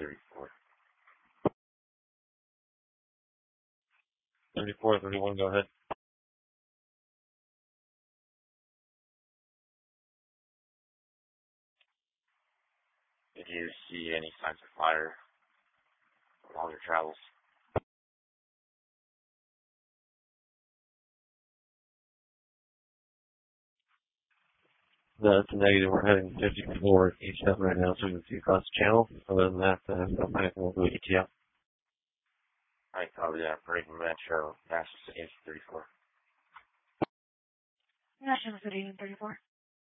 34. 34, 31, go ahead. Did you see any signs of fire along your travels? That's a negative. We're heading 54 east 7 right now, so we can see across the channel. Other than that, don't panic, we'll do ETA. Alright, copy that. Braden Metro, National City 34. National City 34.